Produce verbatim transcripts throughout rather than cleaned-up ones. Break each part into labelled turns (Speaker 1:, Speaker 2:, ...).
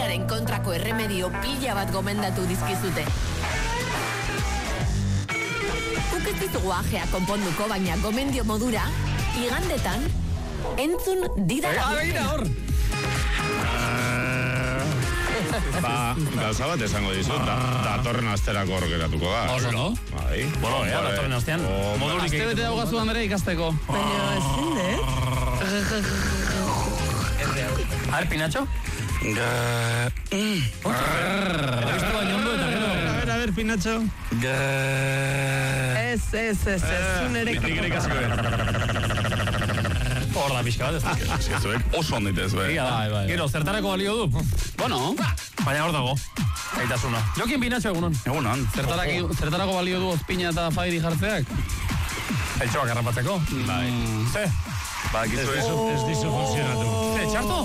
Speaker 1: Sudaren kontrako erremedio pila bat gomendatu dizkizute. Guk ez ditugu ajea konponduko, baina gomendio modura, igandetan, entzun didara.
Speaker 2: Ega, begira, hor!
Speaker 3: Ba, gauza bat esango dizut, da, datorren asterako hor geratuko da.
Speaker 2: Oso, no?
Speaker 3: Bai.
Speaker 2: Bueno, ea, datorren astean. Modurik
Speaker 4: Aste bete daugazu, Andre, ikasteko.
Speaker 1: Baina, ezin, eh?
Speaker 2: A ver, Pinacho? A ver, a ver, Pinacho.
Speaker 1: Ez, ez, ez, ez, zunerek.
Speaker 2: Hor da pixka bat, ez da.
Speaker 3: Zuek oso onditez, bai.
Speaker 2: Gero, zertarako balio du?
Speaker 4: Bueno,
Speaker 2: baina hor dago. Gaitasuna. Jokin Pinacho egunon.
Speaker 3: Egunon.
Speaker 4: zertarako balio du Ozpina eta Fairi jartzeak?
Speaker 2: Eltsoak errapatzeko.
Speaker 3: Bai.
Speaker 2: Ze?
Speaker 3: Ba, gizu ez.
Speaker 5: Ez dizu funtzionatu.
Speaker 2: Ze, txarto?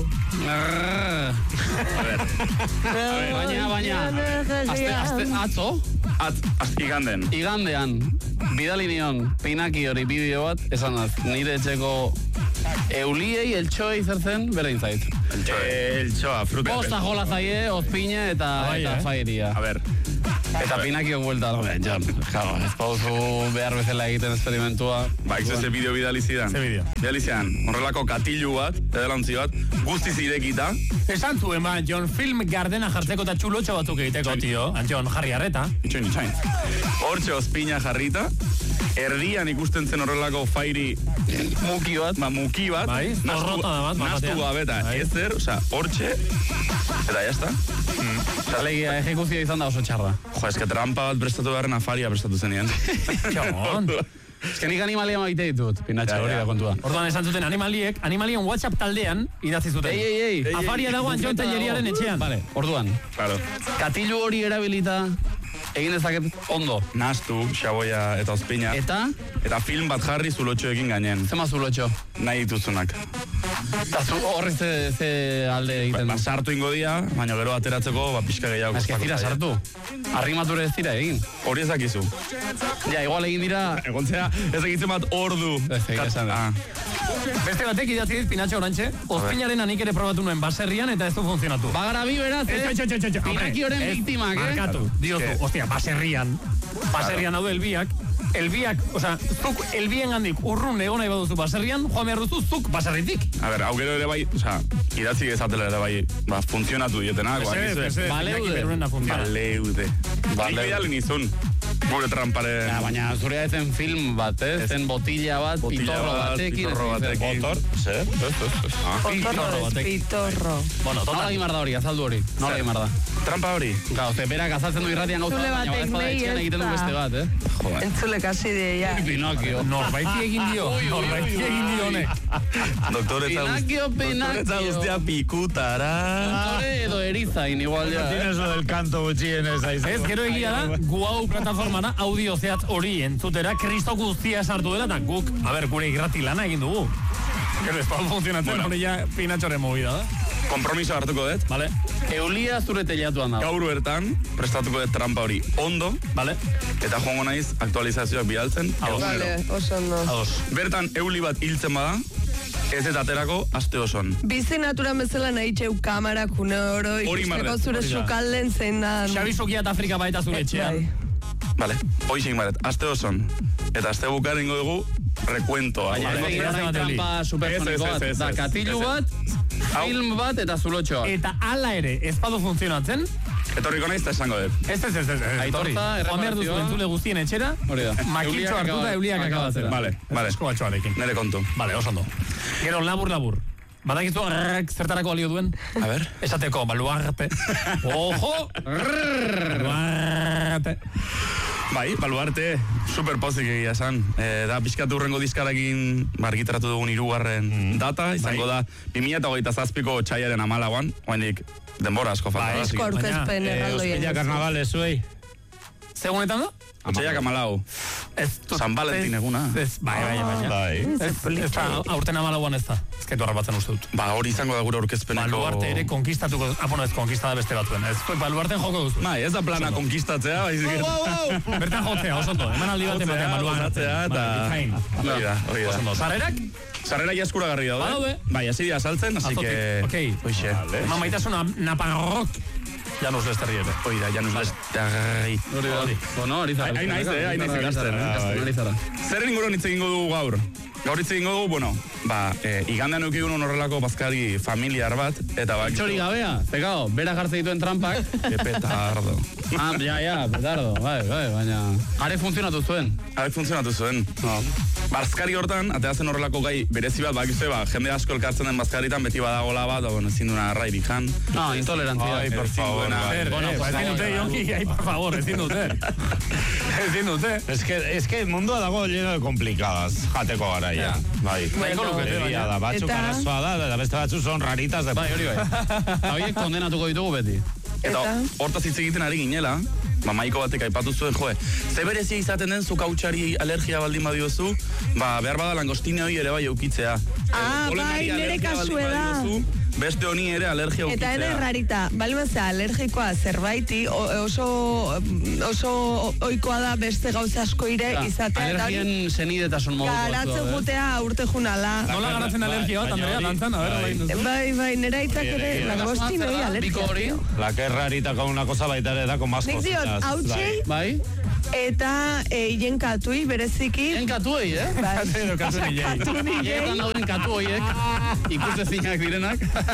Speaker 3: A ver.
Speaker 4: Baina, baina, aste, aste, atzo,
Speaker 3: At, az, iganden.
Speaker 4: igandean, bidali nion Pinaki hori bideo bat, esan az, nire etxeko euliei, eltxoei zer zen, bere inzait.
Speaker 3: Eltsoa, fruta.
Speaker 4: Posta jola zaie, Ozpina eta,
Speaker 2: Bai,
Speaker 4: eta
Speaker 2: eh?
Speaker 4: Fairia.
Speaker 3: A ver.
Speaker 4: Eta Pinakiok buelta, no, ben, Jon, jaro, ez pauzu behar bezala egiten esperimentua.
Speaker 3: Ba, izo ze bideo bidali zidan.
Speaker 2: Ze bideo?
Speaker 3: Bidali zidan, horrelako katilu bat, edalantzi bat, guztiz irekita.
Speaker 2: Esan zuen, ba, Jon, film gardena jartzeko eta txulotxo batzuk egiteko, tio. Jon, jarri harreta.
Speaker 3: Itxoin, itxoin. Hortxe Ozpina jarrita, erdian ikusten zen horrelako Fairi
Speaker 4: Muki bat.
Speaker 3: ba, muki bat,
Speaker 2: Bai, zorrota da bat,
Speaker 3: nastu
Speaker 2: bat-batean.
Speaker 3: gabeta,
Speaker 2: Bai.
Speaker 3: ezer, oza, hortxe, eta jazta.
Speaker 4: Alegia, ejekuzia izan da oso txarra.
Speaker 3: Jo, eske trampa bat prestatu beharren afaria prestatu zenien.
Speaker 2: Jon.
Speaker 4: Ez que nik animalia maite ditut, Pinatxo,
Speaker 3: Ja,
Speaker 4: hori
Speaker 3: ja.
Speaker 4: da kontua.
Speaker 2: Orduan esan zuten animaliek, animalien WhatsApp taldean idatzi zuten.
Speaker 4: Ei, ei, ei.
Speaker 2: Afaria dagoan Jon Telleriaren etxean.
Speaker 4: Vale, orduan,
Speaker 3: Claro.
Speaker 4: katilu hori erabilita egin dezaket ondo.
Speaker 3: Nastu, xaboia eta Ozpina.
Speaker 4: Eta,
Speaker 3: Eta film bat jarri zulotxoekin gainen.
Speaker 4: zema zulotxo.
Speaker 3: Nahi dituzunak.
Speaker 4: Eta zu horri ze, ze alde
Speaker 3: Ba,
Speaker 4: egiten
Speaker 3: ba,
Speaker 4: du.
Speaker 3: sartu ingo dia, baina gero ateratzeko ba, pixka gehiago.
Speaker 4: Ez que ez dira sartu. Arrimature ez dira egin.
Speaker 3: Hori ez dakizu.
Speaker 4: Ja, igual egin dira...
Speaker 3: Egontzea, ez egitzen bat ordu.
Speaker 4: Ez egia esan da.
Speaker 3: Ah,
Speaker 2: Beste batek idatzi dit Pinatxo orantxe, Ozpinaren anik ere probatu nuen baserrian eta ez du funtzionatu.
Speaker 4: Bagara bi beraz,
Speaker 2: Ez,
Speaker 4: eh?
Speaker 2: ez, ez, ez, ez, hombre,
Speaker 4: Pinakioren
Speaker 2: ez,
Speaker 4: biktimak, eh?
Speaker 2: Markatu, diozu,
Speaker 3: Que-
Speaker 2: ostia, baserrian. Baserrian daude elbiak. Elbiak, osea, zuk elbien gandik urrun egon nahi baduzu baserrian, joan behar duzu zuk baserritik.
Speaker 3: a ber, hau gero ere bai, oza, idatzi gezatela ere bai, ba, funtzionatu dietenak. ba,
Speaker 2: Mesedez,
Speaker 3: gizu,
Speaker 2: mesedez,
Speaker 4: Baleude.
Speaker 2: Pinaki berurena funtziona.
Speaker 3: Baleude. Nik bidali nizun. Gure trampare...
Speaker 4: Ja, baina zurea ezen film bat, eh? Zen botilla bat,
Speaker 3: Botilla
Speaker 4: pitorro
Speaker 3: bat,
Speaker 4: batekin.
Speaker 3: pitorro
Speaker 4: ez
Speaker 3: batekin.
Speaker 4: Motor?
Speaker 3: Zer? Ez, ez, ez. Ah.
Speaker 2: Pitorro batek.
Speaker 1: Pitorro.
Speaker 2: Bueno,
Speaker 4: Nola
Speaker 2: total.
Speaker 4: gimar da hori, azaldu hori. Nola
Speaker 3: Zer?
Speaker 4: gimar da.
Speaker 3: Trampa hori?
Speaker 4: Gau, ze berak azaltzen du irratian gauza,
Speaker 1: Zule
Speaker 4: baina
Speaker 1: batek
Speaker 4: ez bada
Speaker 1: nahi
Speaker 4: etxean
Speaker 1: ez
Speaker 4: egiten du
Speaker 1: da.
Speaker 4: beste bat, eh?
Speaker 3: Joder.
Speaker 1: Entzulek hasi die, ja.
Speaker 4: Pinokio.
Speaker 2: Norbaiti egin dio, norbaiti egin dio honek.
Speaker 3: Doktoretza
Speaker 4: Pinakio,
Speaker 3: Doktoretza
Speaker 4: Pinakio.
Speaker 3: guztia pikutara.
Speaker 4: Doktore edo erizain, igual ja.
Speaker 5: Tienes lo del canto gutxienez aizu.
Speaker 2: Ez, gero egia da, gu hau plataformara audio zehatz hori entzutera kristo guztia sartu dela, eta guk, a ber, gure irrati lana egin dugu. Gero ez da funtzionatzen,
Speaker 3: Bueno.
Speaker 2: hori ja Pinatxoren movida da.
Speaker 3: Kompromiso hartuko dut.
Speaker 2: Vale,
Speaker 4: Eulia zure telatuan dago.
Speaker 3: Gaur bertan, prestatuko dut trampa hori ondo,
Speaker 2: vale,
Speaker 3: eta joango naiz aktualizazioak bidaltzen.
Speaker 2: Ados.
Speaker 1: Vale, oso ondo.
Speaker 2: ados.
Speaker 3: Bertan euli bat hiltzen bada, ez eta aterako aste oson.
Speaker 1: Bizi naturan bezala nahi txeu kamarak une oro
Speaker 3: Hori
Speaker 1: ikusteko
Speaker 3: marret,
Speaker 1: zure
Speaker 2: hori da.
Speaker 1: sukalden zein da.
Speaker 2: Xabi Sokiat Afrika baita zure etxean.
Speaker 3: Vale, hoixik maret, aste oson. Eta aste bukaren ingo dugu, rekuentoa.
Speaker 4: Baina ez
Speaker 2: Vale,
Speaker 4: egin
Speaker 2: vale,
Speaker 4: orain
Speaker 2: vale,
Speaker 4: trampa
Speaker 3: Ez, ez,
Speaker 4: supersoniko
Speaker 3: ez,
Speaker 4: bat.
Speaker 3: ez,
Speaker 4: Da,
Speaker 3: ez,
Speaker 4: katilu
Speaker 3: ez, ez.
Speaker 4: bat,
Speaker 3: Hau.
Speaker 4: film bat eta zulotxoak.
Speaker 2: Eta hala ere, ez badu funtzionatzen,
Speaker 3: Etorriko naiz eta esango dut.
Speaker 2: ez ez ez ez, ez,
Speaker 4: Aitortza,
Speaker 2: etorri. Joan behar duzu
Speaker 4: erreparazioa.
Speaker 2: entzule guztien etxera,
Speaker 4: Hori da.
Speaker 2: makintxo
Speaker 4: Euliak
Speaker 2: hartuta
Speaker 4: akaba-
Speaker 2: euliak akabatzera.
Speaker 3: Vale, vale.
Speaker 2: Esko batxoarekin.
Speaker 3: Nere kontu.
Speaker 2: Vale, oso ondo. Gero, labur, labur. Badakizu rrrk zertarako balio duen?
Speaker 3: A ber.
Speaker 2: Esateko, baluarte. Ojo! Baluarte.
Speaker 3: Bai, baluarte, super pozik egia esan. E, da, pixkatu hurrengo dizkarakin argitaratu dugun hirugarren data, izango
Speaker 2: Bai.
Speaker 3: da bi mila hogeita zazpiko txaiaren hamalauan, oendik denbora asko falta.
Speaker 2: Bai,
Speaker 3: da,
Speaker 1: Asko
Speaker 3: así que-
Speaker 1: aurkezpen
Speaker 5: Eh,
Speaker 1: erraldoien.
Speaker 5: Ospilla karnavales, zuei.
Speaker 2: Segunetan da?
Speaker 3: Otsaiak hamalau.
Speaker 2: Ez,
Speaker 3: San Valentin eguna.
Speaker 2: Ez, bai, bai, bai.
Speaker 5: Bai.
Speaker 2: Ez, ez da, aurten amalauan ez da. Ez kaitu harrapatzen uste dut.
Speaker 3: Ba, hori izango da gure aurkezpeneko...
Speaker 2: Baluarte ere konkistatuko, ah, bueno, ez konkistada beste batzuen. Ez, zuek baluarten joko duzu.
Speaker 3: Bai, ez da plana konkistatzea, baizik.
Speaker 2: Bertan jotzea, oso ondo. Eman aldi bat ematea baluarte.
Speaker 3: gozatzea, eta-
Speaker 2: Bikain.
Speaker 3: Hori da, hori da.
Speaker 2: Oso ondo. Sarrerak?
Speaker 3: Sarrera eskuragarri daude.
Speaker 2: Badaude.
Speaker 3: Bai, hasi dira saltzen, así que...
Speaker 2: Okay.
Speaker 3: Hoxe.
Speaker 2: Mamaitasuna Naparrok. Janus Lesterri ere.
Speaker 3: Hoi da, Janus Lesterri.
Speaker 4: Hori da. Bueno, hori zara.
Speaker 3: Hain naiz, eh, hain naiz ikasten.
Speaker 4: Hori zara.
Speaker 3: Zer inguruan hitz egingo dugu gaur? Gaur hitz egingo dugu, bueno, ba, eh, igandean eukigun horrelako bazkari familiar bat, eta bak...
Speaker 4: Txori gabea, tekao, bera jartze dituen trampak.
Speaker 3: Que petardo.
Speaker 4: Ah, ja, ja, petardo, bai, bai, baina... Are funtzionatu zuen.
Speaker 3: Habe funtzionatu zuen.
Speaker 4: No.
Speaker 3: Bazkari hortan, atea zen horrelako gai berezi bat, bakizue, ba, jende asko elkartzen den bazkaritan beti badagola bat, bueno, ezin duna arrairi jan.
Speaker 4: No, intolerantzia.
Speaker 3: Ai, por favor.
Speaker 2: Bueno, pues ezin dute, Jonki, ai, por favor, ezin dute. Ezin dute.
Speaker 5: Es que, es que el mundo dago lleno de complicadas, jateko garaia. Bai.
Speaker 2: Nahiko lukete,
Speaker 5: Egia da, batzuk
Speaker 6: Eta-
Speaker 5: arazoa da, eta beste batzuk son raritas de...
Speaker 4: Bai, hori bai. Hauiek kondenatuko ditugu beti.
Speaker 3: Eta
Speaker 6: Eta?
Speaker 3: hortaz hitz egiten ari ginela, ba, maiko batek aipatu zuen, joe, ze berezia izaten den zu kautxari alergia baldin badiozu, ba, behar bada langostine hori ere bai eukitzea.
Speaker 6: Ah,
Speaker 3: Edo, polenari
Speaker 6: bai, nire
Speaker 3: alergia baldin
Speaker 6: kasue da.
Speaker 3: badiozu, beste honi ere alergia
Speaker 6: Eta ere
Speaker 3: eukitzea.
Speaker 6: rarita, balbazea alergikoa zerbaiti o- oso, oso oikoa da beste gauza asko ire izatea. eta hori
Speaker 4: Alergien senidetasun modu
Speaker 6: Garatzen jutea urte junala.
Speaker 2: Nola garatzen alergia bat, Andrea, dantzan, a ver,
Speaker 5: Bai.
Speaker 2: bai, duzu.
Speaker 6: Bai, bai, nera itzak ere langostin hori
Speaker 4: Biko
Speaker 6: alergia.
Speaker 4: hori,
Speaker 5: La que es rarita con una cosa baita ere da con más
Speaker 6: Nik
Speaker 5: cositas.
Speaker 6: diot, hautsi
Speaker 4: bai?
Speaker 6: eta eien katui bereziki.
Speaker 4: En katuei, eh?
Speaker 6: Bai.
Speaker 2: Edo katu nilei.
Speaker 6: Katu nilei.
Speaker 4: Hietan dauden katu horiek, ikusezinak direnak.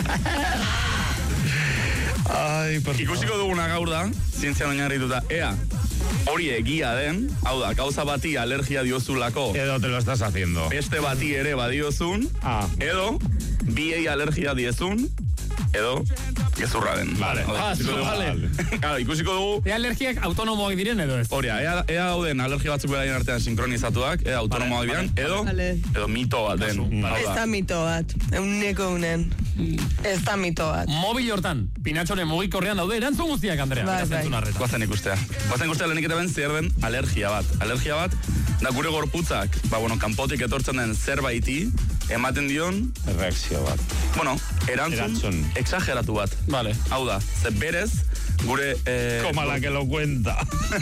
Speaker 5: Ay, por
Speaker 3: Ikusiko duguna gaur da, zientzian oinarrituta, ea, hori egia den, hau da, gauza bati alergia diozulako,
Speaker 5: Edo te lo estás haciendo.
Speaker 3: beste bati ere badiozun,
Speaker 5: Ah.
Speaker 3: edo, biei alergia diezun, edo, gezurra den.
Speaker 5: Vale.
Speaker 3: Hau da,
Speaker 4: Ah,
Speaker 3: ikusiko dugu.
Speaker 4: vale.
Speaker 3: Claro, ikusiko dugu,
Speaker 2: E alergiak autonomoak diren edo ez?
Speaker 3: Horia, ea, ea dauden alergia batzuk beraien artean sinkronizatuak, ea autonomoak diren, edo,
Speaker 6: Vale.
Speaker 3: edo mito bat den. Hau
Speaker 6: Ez
Speaker 3: da.
Speaker 6: da mito bat, euneko unen. Ez da mito bat.
Speaker 2: Mobil hortan, pinatxoren mugikorrean daude, erantzun guztiak, Andrea.
Speaker 6: Bai,
Speaker 2: Beraz,
Speaker 6: bai.
Speaker 2: entzun arreta.
Speaker 3: Guazen ikustea. Guazen ikustea lehenik eta ben zer den alergia bat. Alergia bat, da gure gorputzak, ba, bueno, kanpotik etortzen den zerbaiti, ematen dion,
Speaker 5: Reacción bat.
Speaker 3: bueno, erantzun,
Speaker 5: Erantzun.
Speaker 3: exageratu bat.
Speaker 4: Vale.
Speaker 3: Hau da, ze berez, gure... Eh,
Speaker 5: Como la que lo cuenta.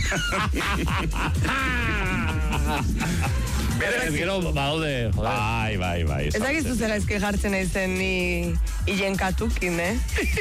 Speaker 4: Ez gero, baude, joder.
Speaker 5: Bai, bai, bai.
Speaker 6: Ez dakizu zer gaizki jartzen naizen ni hilen katukin, eh?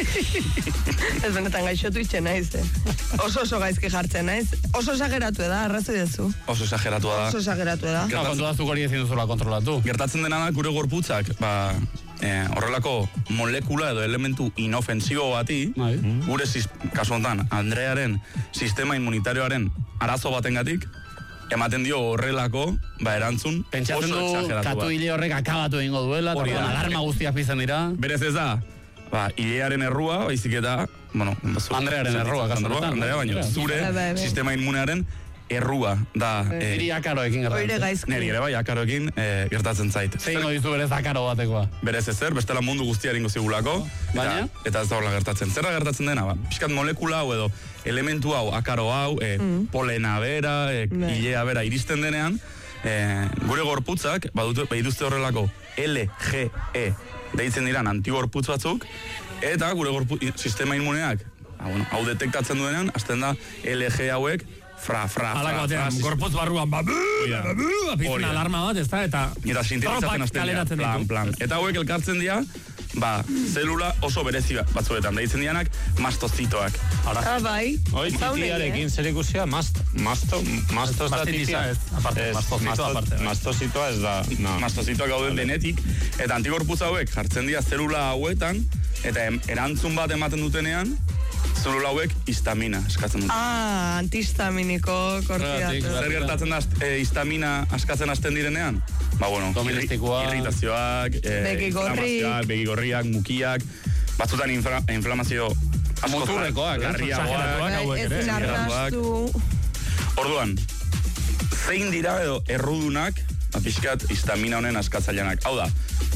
Speaker 6: Ez benetan gaixotu itxen naiz, eh? Oso oso gaizki jartzen naiz. Oso esageratu da, arrazoi dezu.
Speaker 3: Oso exageratua da.
Speaker 6: Oso esageratu da.
Speaker 4: No, kontrolazuk hori ezin duzula kontrolatu.
Speaker 3: Gertatzen dena da gure gorputzak, ba, eh, horrelako molekula edo elementu inofensibo bati,
Speaker 4: Bai.
Speaker 3: gure, sis- kasu honetan, Andrearen sistema immunitarioaren arazo batengatik, ematen dio horrelako, ba, erantzun
Speaker 4: Pentsatzen
Speaker 3: oso
Speaker 4: du,
Speaker 3: exageratu
Speaker 4: katu
Speaker 3: bat.
Speaker 4: hile horrek akabatu egingo duela,
Speaker 3: Hori
Speaker 4: eta
Speaker 3: da.
Speaker 4: alarma guztiak pizten dira.
Speaker 3: Berez ez da, ba, hilearen errua, baizik eta, bueno, zu-
Speaker 4: Andrearen errua, kasu
Speaker 3: Andrea,
Speaker 4: honetan.
Speaker 3: Andrea, baino,
Speaker 4: Bai,
Speaker 3: zure
Speaker 6: bai, bai.
Speaker 3: sistema inmunearen errua da, eh,
Speaker 4: Iri akaroekin
Speaker 6: Oire
Speaker 4: gertatzen.
Speaker 6: gaizki.
Speaker 3: neri ere bai, akaroekin eh, gertatzen zait.
Speaker 4: Zein dizu berez akaro batekoa.
Speaker 3: Berez ezer, bestela mundu guztia ingo zigulako,
Speaker 4: Baina?
Speaker 3: eta, eta ez da horrela gertatzen. Zer da gertatzen dena, ba, pixkat molekula hau edo elementu hau, akaro hau, e, polena bera, e,
Speaker 6: Bai.
Speaker 3: ilea bera iristen denean, e, gure gorputzak, badute, badituzte horrelako L G E deitzen diran antigorputz batzuk, eta gure gorpu, i- sistema immuneak, ba, bueno, hau detektatzen duenean, hasten da L G hauek, fra, fra, fra,
Speaker 2: Alako
Speaker 3: fra,
Speaker 2: batean, gorputz barruan, babu, babu,
Speaker 3: Hori
Speaker 2: apizten
Speaker 3: da.
Speaker 2: alarma bat, ez da, eta
Speaker 3: eta sintetizatzen
Speaker 2: tropak
Speaker 3: hasten dira,
Speaker 2: kaleratzen
Speaker 3: plan,
Speaker 2: ditu.
Speaker 3: plan. Eta hauek elkartzen dira, ba, zelula oso berezi bat- batzuetan, deitzen dianak mastozitoak.
Speaker 6: Ah, bai.
Speaker 5: Hoi,
Speaker 6: Zaunei,
Speaker 5: titiarekin
Speaker 6: eh?
Speaker 5: zer ikusia, mast, masto, mastos da
Speaker 2: Mastitisa
Speaker 5: titia.
Speaker 2: ez, aparte,
Speaker 5: Ez,
Speaker 2: mastozito
Speaker 5: masto-
Speaker 2: aparte, bai.
Speaker 5: Mastozitoa ez da, no.
Speaker 3: Mastozitoak gauden denetik, eta antigorputz hauek jartzen dira zelula hauetan, eta em- erantzun bat ematen dutenean, zelula hauek histamina eskatzen dute.
Speaker 6: Ah, antihistaminiko
Speaker 4: Horregatik,
Speaker 6: kortidatu.
Speaker 3: Zer gertatzen da e, histamina askatzen hasten direnean? Ba, bueno, irri-
Speaker 4: Dominestikoa.
Speaker 3: irritazioak, e,
Speaker 6: Begi gorri.
Speaker 3: inflamazioak, begi gorriak, mukiak, batzutan infra, inflamazio asko
Speaker 4: Muturrekoak, eh?
Speaker 3: larriagoak.
Speaker 2: Exageratuak hauek ere.
Speaker 6: Ezin arrastu.
Speaker 3: Orduan, zein dira edo errudunak, ba, pixkat histamina honen askatzaileanak. Hau da,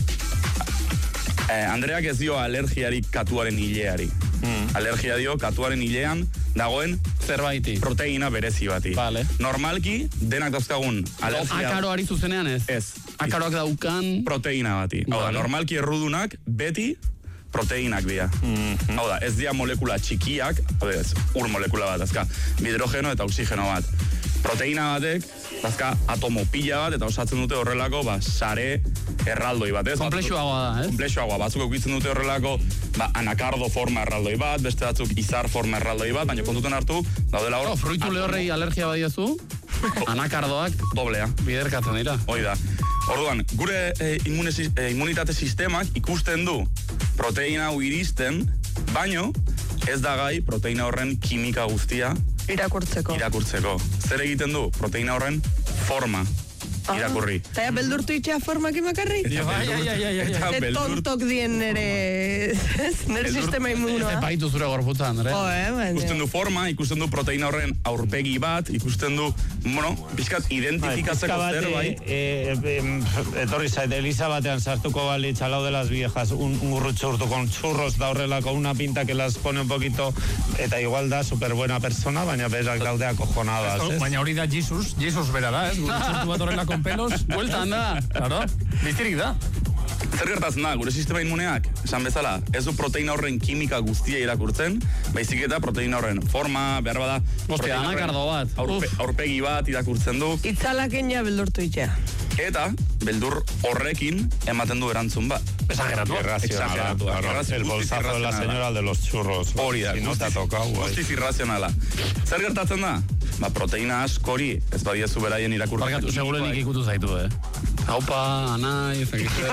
Speaker 3: eh, Andreak ez dio alergiarik katuaren hileari.
Speaker 2: Hmm.
Speaker 3: Alergia dio katuaren hilean dagoen
Speaker 4: Zerbaiti.
Speaker 3: proteina berezi bati.
Speaker 4: Vale.
Speaker 3: Normalki, denak dauzkagun alergia...
Speaker 4: Akaroari zuzenean ez?
Speaker 3: Ez.
Speaker 4: Akaroak daukan...
Speaker 3: Proteina bati. Hau da,
Speaker 4: Vale.
Speaker 3: normalki errudunak beti proteinak dira. Hau da, ez dira molekula txikiak, hau da, ez, ur molekula bat, azka, hidrogeno eta oksigeno bat. proteina batek, dazka atomo pila bat, eta osatzen dute horrelako, ba, sare erraldoi bat, ez?
Speaker 4: Komplexuagoa da, ez?
Speaker 3: Komplexuagoa, batzuk eukitzen dute horrelako, ba, anakardo forma erraldoi bat, beste batzuk izar forma erraldoi bat, baina kontuten hartu, daudela hor...
Speaker 4: Oh, fruitu lehorrei alergia badiozu, anakardoak
Speaker 3: doblea.
Speaker 4: biderkatzen dira.
Speaker 3: Hoi da. Orduan, gure eh, immune, eh, immunitate sistemak ikusten du proteina hau iristen, baino ez da gai proteina horren kimika guztia
Speaker 6: Irakurtzeko.
Speaker 3: irakurtzeko. Zer egiten du? Proteina horren forma irakurri.
Speaker 6: Eta ja, beldurtu itxea formak imakarri?
Speaker 3: Eta
Speaker 2: Ai, ai, ai, ai, ai.
Speaker 3: eta
Speaker 6: Ze
Speaker 3: beldur-
Speaker 6: tontok dien nere, nere sistema
Speaker 4: Ez
Speaker 6: immunoa.
Speaker 4: epaitu zure gorputza, Andre.
Speaker 6: Jo, eh, baina.
Speaker 3: Ikusten du forma, ikusten du proteina horren aurpegi bat, ikusten du, bueno, pixkat identifikatzeko
Speaker 5: Bai,
Speaker 3: zerbait.
Speaker 5: eh, eh, etorri zait, Elisa batean sartuko balitz al lado de las viejas, un, un gurrutxurtu con churros da horrelako, una pinta que las pone un poquito, eta igual da super buena persona, baina berak daude akojonadas, ez?
Speaker 2: Baina hori da Jesus, Jesus bera da, ez? Gurutxurtu bat horrela con pelos.
Speaker 4: Bueltan da.
Speaker 2: Claro, biztirik da.
Speaker 3: Zer gertatzen da, gure sistema immuneak, esan bezala, ez du proteina horren kimika guztia irakurtzen, baizik eta proteina horren forma, behar bada...
Speaker 4: Ostia,
Speaker 3: proteina horren
Speaker 4: anakardo bat.
Speaker 3: Aurpe,
Speaker 4: Uf.
Speaker 3: aurpegi bat irakurtzen du,
Speaker 6: Itzalaken ja beldurtu itxea.
Speaker 3: eta beldur horrekin ematen du erantzun bat.
Speaker 2: Exageratu.
Speaker 5: Irracional,
Speaker 3: Exageratua.
Speaker 5: claro,
Speaker 3: Irrazio-
Speaker 5: el
Speaker 3: guztiz
Speaker 5: bolsazo de la
Speaker 3: irrazionala.
Speaker 5: señora de los churros.
Speaker 3: Hori da,
Speaker 5: Si no te ha
Speaker 3: guztiz-
Speaker 5: tocado, guai.
Speaker 3: guztiz irrazionala. Zer gertatzen da? Ba, proteina askori ez badiezu beraien irakurtzen.
Speaker 4: Barkatu, segure nik ikutu zaitu, eh? Haupa, anai, zekizte.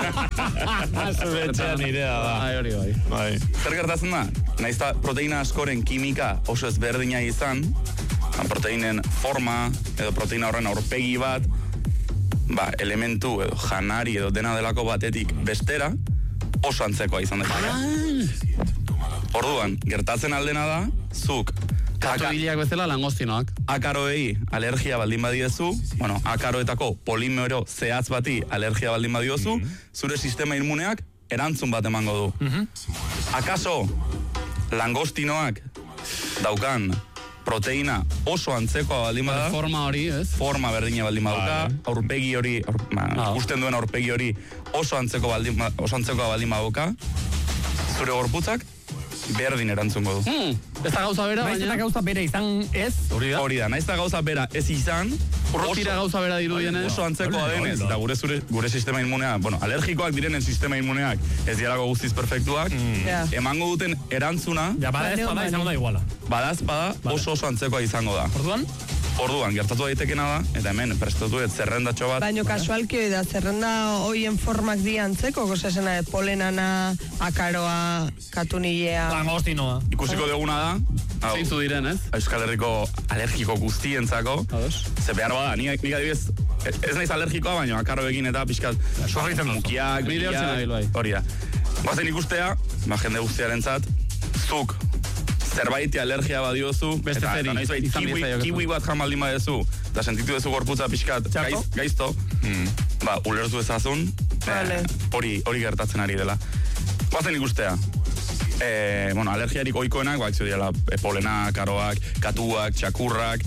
Speaker 5: Zure etxean idea da.
Speaker 4: Ai, hori bai.
Speaker 5: Bai.
Speaker 3: Zer gertatzen da? Naiz eta proteina askoren kimika oso ezberdina izan, ba, proteinen forma edo proteina horren aurpegi bat, ba, elementu edo janari edo dena delako batetik bestera, oso antzekoa izan daiteke. Orduan, gertatzen aldena da, zuk
Speaker 4: Kato hilak bezala langostinoak.
Speaker 3: akaroei alergia baldin badiezu, bueno, akaroetako polimero zehatz bati alergia baldin badiozu, zure sistema immuneak erantzun bat emango du. Akaso langostinoak daukan proteina oso antzekoa baldin bada,
Speaker 4: Forma hori, ez?
Speaker 3: forma berdina baldin badauka,
Speaker 5: Vale.
Speaker 3: aurpegi hori, aur, ba,
Speaker 4: Ah.
Speaker 3: ikusten duen aurpegi hori oso antzeko baldin, ba- oso antzekoa baldin badauka, zure gorputzak berdin erantzungo du.
Speaker 4: Hmm, ez da gauza bera,
Speaker 2: Naiz eta
Speaker 4: baina
Speaker 2: gauza bere izan ez, hori da.
Speaker 3: Hori da, naiz eta gauza bera ez izan,
Speaker 4: urrutira gauza bera dirudienez.
Speaker 3: oso antzekoa denez, eta gure, zure, gure sistema immunea, bueno, alergikoak direnen sistema immuneak ez dialako guztiz perfektuak,
Speaker 6: Ja.
Speaker 3: emango duten erantzuna,
Speaker 2: Ja, bada ez bada izango da iguala.
Speaker 3: badaz bada oso oso antzekoa izango da.
Speaker 2: Orduan,
Speaker 3: Orduan, gertatu daitekena da, eta hemen, prestatu ez zerrendatxo bat,
Speaker 6: Baina kasualki hori da, zerrenda hoien formak di antzeko, gozesena, polenana, akaroa, katunilea.
Speaker 2: langostinoa.
Speaker 3: ikusiko duguna da, hau,
Speaker 4: Zeintzu diren, ez?
Speaker 3: Euskal Herriko alergiko guztientzako,
Speaker 4: Ados.
Speaker 3: ze behar bada, ni, ni adibidez, ez naiz alergikoa, baina akaroekin eta pixkat,
Speaker 2: Suarritzen duzu.
Speaker 3: mukiak,
Speaker 4: Bide hortzen
Speaker 3: bilak,
Speaker 4: nabil, bai.
Speaker 3: hori da. Guazen ikustea, ba, jende guztiarentzat, zuk, zerbaiti alergia badiozu,
Speaker 4: Beste
Speaker 3: eta,
Speaker 4: zeri,
Speaker 3: eta noiz bait,
Speaker 4: izan
Speaker 3: kiwi,
Speaker 4: diezaiokezu.
Speaker 3: kiwi bat jan baldin badezu, eta sentitu duzu gorputza pixkat
Speaker 2: Txarto?
Speaker 3: gaiz, gaizto, ba, ulertu ezazun,
Speaker 6: Vale.
Speaker 3: eh, hori hori gertatzen ari dela. Guazen ikustea, eh, bueno, alergiarik oikoenak, ba, dela, e, polena, karoak, katuak, txakurrak,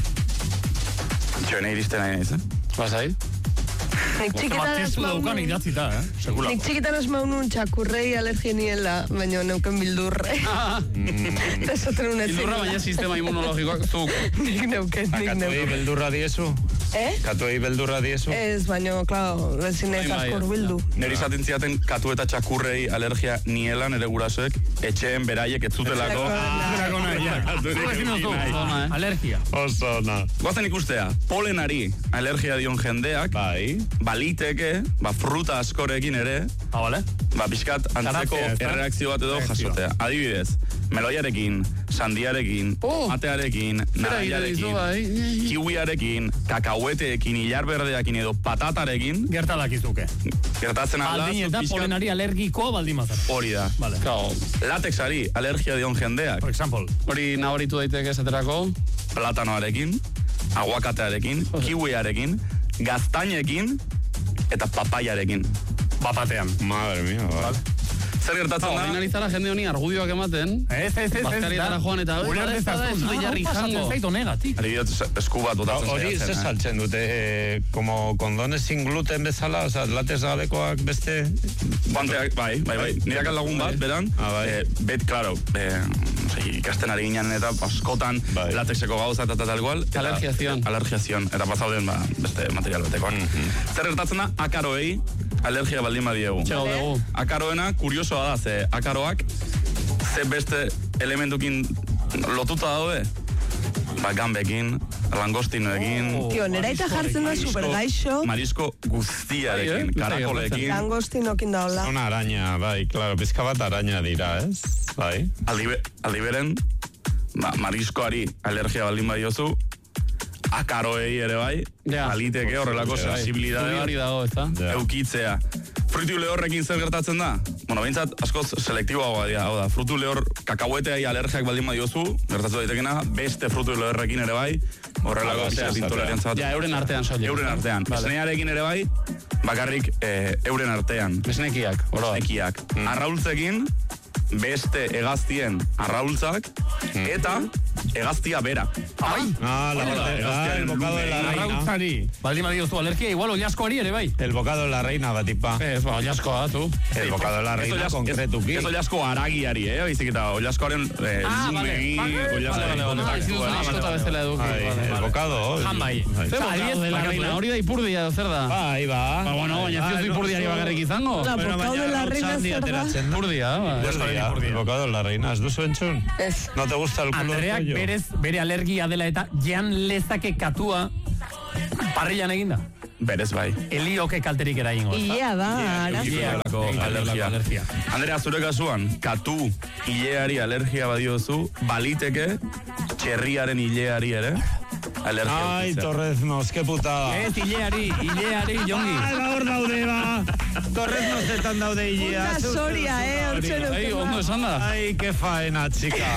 Speaker 3: txoene iristen nahi naiz, eh?
Speaker 4: Basai?
Speaker 6: Nik txikitan
Speaker 2: Matzestu
Speaker 6: asmau
Speaker 2: daukan
Speaker 6: nun-
Speaker 2: idatzita, eh? Sekula.
Speaker 6: Nik txikitan asmau nun txakurrei alergia niela, baina neuken bildurre. Eta esaten nun ez.
Speaker 4: Indurra baina sistema immunologikoak zuk.
Speaker 6: Nik neuken, nik
Speaker 5: Katuei
Speaker 6: neuken.
Speaker 5: beldurra diezu?
Speaker 6: Eh?
Speaker 5: Katuei beldurra diezu?
Speaker 6: Ez, baina, klaro, ezin ez
Speaker 4: Bai, bai,
Speaker 6: askor bildu.
Speaker 3: Neri izaten ziaten katu eta txakurrei alergia niela nere gurasoek, etxeen beraiek ez zutelako.
Speaker 2: Zerako nahi, ja.
Speaker 3: Katurik
Speaker 2: Zure ezin duzu.
Speaker 3: nahi.
Speaker 4: Zona, eh?
Speaker 2: Alergia.
Speaker 5: Oso, na.
Speaker 3: Goazen ikustea, polenari alergia dion jendeak,
Speaker 5: Bai.
Speaker 3: baliteke, ba, fruta askorekin ere,
Speaker 2: Ah, bale?
Speaker 3: ba, pixkat antzeko
Speaker 2: Garatzea, ezta?
Speaker 3: erreakzio bat edo
Speaker 2: Erreakzioa.
Speaker 3: jasotea. Adibidez, meloiarekin, sandiarekin,
Speaker 4: Oh!
Speaker 3: matearekin,
Speaker 4: Zera egiten dizu, bai.
Speaker 3: kiwiarekin, kakaueteekin, ilarberdeakin edo patatarekin,
Speaker 2: Gerta dakizuke.
Speaker 3: gertatzen alda,
Speaker 2: Baldin eta
Speaker 3: pixkat-
Speaker 2: polenari alergikoa baldin mazara.
Speaker 3: hori da.
Speaker 2: Vale.
Speaker 4: Kao,
Speaker 3: Latexari alergia dion jendeak,
Speaker 2: For example.
Speaker 4: hori nabaritu daiteke esaterako.
Speaker 3: platanoarekin, aguakatearekin, kiwiarekin, gaztainekin eta papaiarekin.
Speaker 2: Bapatean.
Speaker 5: Madre mía, bai.
Speaker 3: Zer gertatzen da?
Speaker 4: Baina izara jende honi argudioak ematen.
Speaker 2: Ez, ez, ez.
Speaker 4: Bazkarietara joan eta...
Speaker 2: Uler dezazun.
Speaker 4: Ez jarri jango.
Speaker 2: Zaito negatik.
Speaker 3: Adibidez, esku bat botatzen
Speaker 5: Hori ze saltzen dute, eh, como condones sin gluten bezala, o sea, latez gabekoak beste...
Speaker 3: Guanteak, bai, bai, bai. Nireak lagun bat, beran,
Speaker 5: Ah, bai.
Speaker 3: eh, bet, claro, eh, ikasten ari ginen eta askotan
Speaker 5: Bai.
Speaker 3: latexeko gauza eta tal cual. eta-
Speaker 4: Alergiazion.
Speaker 3: Alergiazion. Eta pasauden, ba, beste material batekoan. Zer gertatzen da, akaroei alergia baldin badiegu.
Speaker 4: Txego dugu.
Speaker 3: Akaroena, kuriosoa da, ze akaroak ze beste elementukin lotuta daude. Ba, gambekin, langostinoekin,
Speaker 2: Oh.
Speaker 6: Tio, nera eta jartzen da supergaixo,
Speaker 3: marisko guztiarekin,
Speaker 4: Bai, eh?
Speaker 3: karakolekin.
Speaker 6: langostinokin da hola.
Speaker 5: Una araña, bai, claro, pizka bat araña dira, ez? Bai.
Speaker 3: Aldibe, aldiberen, ba, mariskoari alergia baldin badiozu, akaroei ere bai,
Speaker 4: Ja.
Speaker 3: aliteke horrelako
Speaker 5: Bai.
Speaker 3: sensibilidade
Speaker 4: Zuri
Speaker 3: bat
Speaker 4: dago, ez da?
Speaker 5: Ja.
Speaker 3: eukitzea. Fruitu lehorrekin zer gertatzen da? Bueno, behintzat askoz selektiboagoa dira, hau da, frutu lehor kakahueteai alergiak baldin badiozu, gertatu daitekena, beste frutu lehorrekin ere bai, horrelako
Speaker 5: Ah,
Speaker 3: pixkat
Speaker 5: ja,
Speaker 3: intolerantza bat.
Speaker 4: Ja, euren artean soilik.
Speaker 3: Euren artean.
Speaker 4: Vale.
Speaker 3: Esnearekin ere bai, bakarrik eh, euren artean.
Speaker 4: Esnekiak, oro.
Speaker 3: Ekiak. Arraultzekin, beste hegaztien arraultzak, eta hegaztia bera.
Speaker 2: Ai,
Speaker 5: Ah, la
Speaker 3: Hola,
Speaker 5: ah, el
Speaker 3: hegaztiaren
Speaker 5: bocado de la
Speaker 3: lume.
Speaker 5: reina.
Speaker 2: arrautzari. Baldin badiozu alergia, igual oilaskoari ere bai.
Speaker 5: El bocado de la reina, batipa.
Speaker 2: Ez, ba, oilaskoa da, tu.
Speaker 5: El bocado de la
Speaker 3: Ez
Speaker 5: reina,
Speaker 3: oilas-
Speaker 5: konkretuki.
Speaker 3: Ez oilasko aragiari, eh? Baizik eta oilaskoaren eh,
Speaker 2: Ah, vale.
Speaker 3: lumegi,
Speaker 2: Vale,
Speaker 3: oilaskoaren
Speaker 2: vale, vale,
Speaker 3: kontaktua,
Speaker 4: Ah, ez dut
Speaker 3: eh?
Speaker 4: askota bezala eduki.
Speaker 5: Ai,
Speaker 4: Vale,
Speaker 5: el
Speaker 4: vale.
Speaker 5: bocado.
Speaker 2: Jan bai.
Speaker 5: Bai.
Speaker 2: Zer, adibidez,
Speaker 4: de la
Speaker 2: bakatu,
Speaker 4: reina,
Speaker 2: eh?
Speaker 4: hori da ipurdia, zer da?
Speaker 5: Bai, ba.
Speaker 4: Ba, bueno, baina ez
Speaker 5: Ah,
Speaker 4: diozu
Speaker 5: no,
Speaker 4: ipurdiari
Speaker 5: oso-
Speaker 4: bakarrik izango.
Speaker 6: La
Speaker 5: Bueno,
Speaker 6: bocado de
Speaker 5: baina
Speaker 6: la reina
Speaker 5: otxaldi
Speaker 6: zer da?
Speaker 5: ateratzen da.
Speaker 4: Ipurdia, ba.
Speaker 5: Ipurdia, el bocado de la reina, ¿ez duzu entzun?
Speaker 6: Ez.
Speaker 5: ¿No te gusta el culo de
Speaker 2: Andreak
Speaker 5: pollo?
Speaker 2: berez, bere alergia dela eta jan lezake katua parrillan eginda.
Speaker 3: Berez bai.
Speaker 2: Elioke kalterik eraingo.
Speaker 6: Ia da, arazo.
Speaker 3: Ileako alergia.
Speaker 2: alergia.
Speaker 3: Andrea, zure kasuan, katu ileari alergia badiozu, baliteke txerriaren ileari ere alergia
Speaker 5: Ai,
Speaker 3: eukitzea.
Speaker 5: torreznos, qué putada.
Speaker 2: Ez, ileari, ileari, jongi.
Speaker 5: Ai, ba, hor daude, ba. Torreznosetan daude hilea.
Speaker 6: Una soria, eh, hortxe
Speaker 4: Ai, ondo
Speaker 6: neukena.
Speaker 4: esan da.
Speaker 5: Ai, qué faena, chica.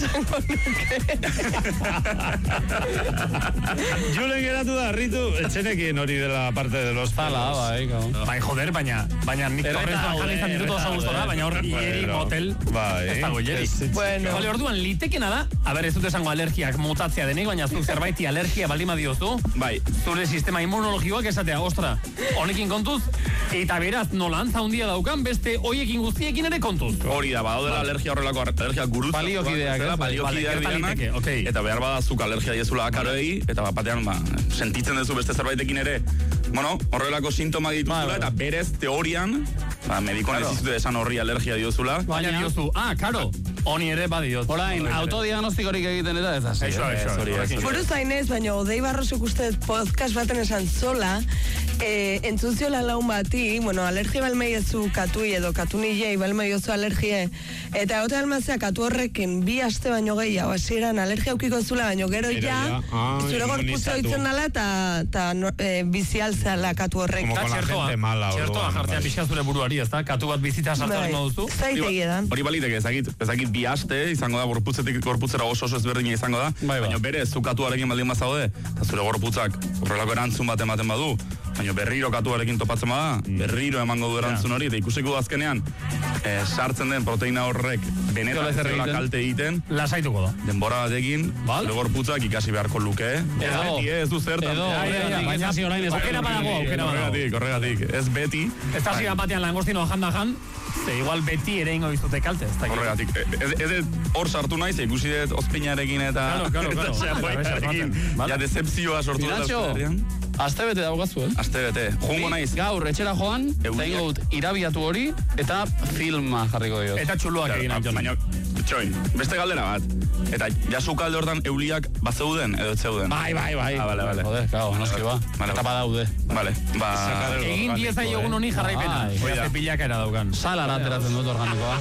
Speaker 5: Julen geratu da, Ritu, etxenekin hori dela parte de los
Speaker 4: Zala,
Speaker 5: pelos.
Speaker 4: bai, gau.
Speaker 2: Bai, joder, baina, baina nik
Speaker 4: Erreta
Speaker 2: torrez
Speaker 4: daude,
Speaker 2: bajan izan ditut oso
Speaker 5: erreta
Speaker 2: gustora,
Speaker 5: daude.
Speaker 2: baina hor ileri
Speaker 5: Bueno,
Speaker 2: motel
Speaker 5: bai.
Speaker 2: ez dago ileri.
Speaker 5: Ez, ez,
Speaker 6: Bueno.
Speaker 2: Vale, orduan, litekena da, a ber, ez dut esango alergiak mutatzea denik, baina zuk zerbaiti alergia baldin badiozu,
Speaker 3: Bai,
Speaker 2: zure sistema immunologikoak esatea, ostra, honekin kontuz, eta beraz, nola antza handia daukan, beste hoiekin guztiekin ere kontuz.
Speaker 3: hori da, badaudela alergia horrelako alergia gurutza.
Speaker 4: Baliokideak, ez?
Speaker 3: Baliokideak
Speaker 2: Vale, gerta
Speaker 3: direnak,
Speaker 2: liteke, ok.
Speaker 3: eta behar badazuk alergia diezula akaroei, eta bat batean, ba, sentitzen duzu beste zerbaitekin ere, bueno, horrelako sintomak dituzula,
Speaker 4: Bai, bai.
Speaker 3: eta berez teorian, ba, medikoan ez dizute esan horri alergia diozula.
Speaker 2: Baina
Speaker 4: Baina-
Speaker 2: diozu, ah, karo, honi ere badiot.
Speaker 4: Orain, autodiagnostikorik egiten eta ez da.
Speaker 2: Eso, eso,
Speaker 3: Ez, hori, ez,
Speaker 2: horrekin.
Speaker 3: hori.
Speaker 6: Buruz zainez, baina Odei Barrosuk uste dut podcast baten esan zola, eh, entzuntziola laun bati, bueno, alergia balmei ezu katui edo katunilei balmei oso alergie, eta egote almazea katu horrekin bi aste baino gehiago, hasieran alergia aukiko zula, baino gero
Speaker 5: Gero
Speaker 6: ja,
Speaker 5: ja, ah,
Speaker 6: zure gorputza
Speaker 5: immunizatu.
Speaker 6: oitzen dala, eta ta, no, eh, bizi altzala katu horrek.
Speaker 5: Como con la gente mala,
Speaker 2: txertoa
Speaker 5: orduan,
Speaker 2: jartzea
Speaker 5: bai.
Speaker 2: pixka zure buruari, ez da? Katu bat bizita sartzen
Speaker 6: Bai,
Speaker 2: duzu.
Speaker 6: zaitegi edan.
Speaker 3: Hori baliteke, ezagit, ezagit bi aste izango da, gorputzetik gorputzera oso oso ezberdina izango da,
Speaker 4: Bai, ba.
Speaker 3: baina bere zukatuarekin baldin bazaude, eta zure gorputzak horrelako erantzun bat ematen badu, baina berriro katuarekin topatzen bada, berriro emango du erantzun hori, eta ikusiko du azkenean, eh, sartzen den proteina horrek benetan
Speaker 4: Zola
Speaker 3: ez
Speaker 4: ezer
Speaker 3: dela
Speaker 4: egiten.
Speaker 3: kalte egiten,
Speaker 2: Lasaituko da.
Speaker 3: denbora batekin,
Speaker 2: Bal.
Speaker 3: zure gorputzak ikasi beharko luke,
Speaker 4: Edo.
Speaker 3: beti ez du zertan.
Speaker 4: Edo,
Speaker 2: Ja, ja, ja,
Speaker 4: horregatik
Speaker 2: baina-
Speaker 4: ez hasi orain ez.
Speaker 2: Aukera badago, aukera badago.
Speaker 3: Horregatik, horregatik, ez beti,
Speaker 2: Ez da zigan batean langostino janda jan, ze igual beti ere ingo bizute kalte, ez da.
Speaker 3: horregatik. Ez, ez, ez hor sartu naiz, ikusi dut ospinarekin eta...
Speaker 2: Claro, claro, claro.
Speaker 3: eta xapoiarekin,
Speaker 2: Vale.
Speaker 3: ja decepzioa sortu dut
Speaker 4: Miratxo,
Speaker 3: Euskal
Speaker 4: aste bete daukazu, eh?
Speaker 3: Aste bete, jungo naiz.
Speaker 4: Gaur, etxera joan, eta
Speaker 3: Euliak.
Speaker 4: ingo dut irabiatu hori, eta filma jarriko diot.
Speaker 2: Eta txuluak egin nahi
Speaker 3: Baina, txoin, beste galdera bat. Eta jasu kalde hortan euliak bazeuden edo ez zeuden?
Speaker 4: Bai, bai, bai.
Speaker 3: Ah, vale, vale.
Speaker 4: Joder, claro, noski ba.
Speaker 3: Vale,
Speaker 4: Eta badaude.
Speaker 3: Vale, ba...
Speaker 5: Sacar el
Speaker 2: Egin
Speaker 5: orgánico,
Speaker 2: dieza
Speaker 5: eh.
Speaker 2: jogun honi jarraipena.
Speaker 4: Bai.
Speaker 2: Hori
Speaker 3: da.
Speaker 2: pilaka era daukan.
Speaker 4: Salara ateratzen dut organikoa.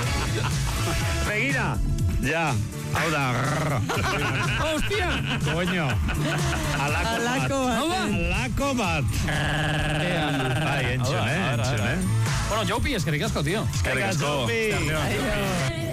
Speaker 5: Begira! Ja, hau da. grrr.
Speaker 2: Hostia!
Speaker 5: Coño. Alako bat.
Speaker 6: Alako bat.
Speaker 5: Alako bat. Bai, entzun, eh? Entzun, eh?
Speaker 2: Bueno, Jopi, eskerrik asko, tío.
Speaker 3: Eskerrik asko.
Speaker 5: Jopi.